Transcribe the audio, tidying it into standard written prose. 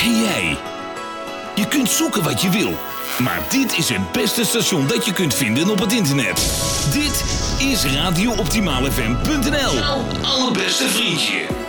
Hey jij, je kunt zoeken wat je wil, maar dit is het beste station dat je kunt vinden op het internet. Dit is radiooptimaalfm.nl, jouw allerbeste vriendje.